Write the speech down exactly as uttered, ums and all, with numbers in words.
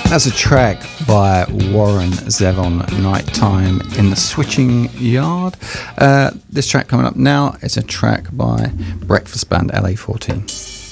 That's a track by Warren Zevon, Nighttime in the Switching Yard. Uh, this track coming up now is a track by Breakfast Band L A fourteen.